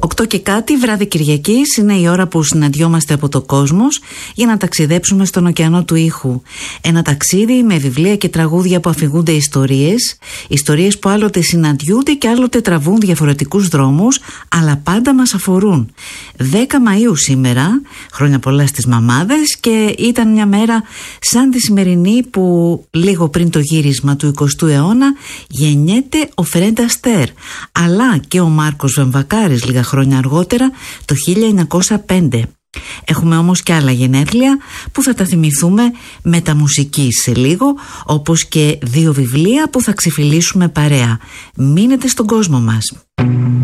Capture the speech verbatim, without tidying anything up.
Οκτώ και κάτι, βράδυ Κυριακής, είναι η ώρα που συναντιόμαστε από το κόσμος για να ταξιδέψουμε στον ωκεανό του ήχου. Ένα ταξίδι με βιβλία και τραγούδια που αφηγούνται ιστορίες, ιστορίες που άλλοτε συναντιούνται και άλλοτε τραβούν διαφορετικούς δρόμους, αλλά πάντα μας αφορούν. δέκα Μαΐου σήμερα, χρόνια πολλά στις μαμάδες, και ήταν μια μέρα σαν τη σημερινή που λίγο πριν το γύρισμα του εικοστού αιώνα γεννιέται ο Φρεντ Αστέρ, αλλά και ο Μάρκος Βαμβακάρης λίγα χρόνια αργότερα, το χίλια εννιακόσια πέντε. Έχουμε όμως και άλλα γενέθλια που θα τα θυμηθούμε με τα μουσική σε λίγο, όπως και δύο βιβλία που θα ξεφυλίσουμε παρέα. Μείνετε στον κόσμο μας.